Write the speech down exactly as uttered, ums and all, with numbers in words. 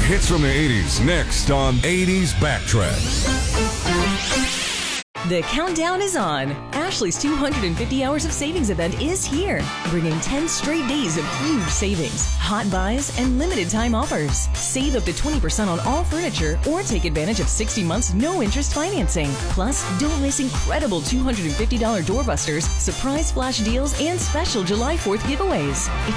hits from the eighties next on eighties Backtracks. The countdown is on. Ashley's two hundred fifty Hours of Savings event is here, bringing ten straight days of huge savings, hot buys, and limited time offers. Save up to twenty percent on all furniture or take advantage of sixty months no-interest financing. Plus, don't miss incredible two hundred fifty dollars doorbusters, surprise flash deals, and special July fourth giveaways. If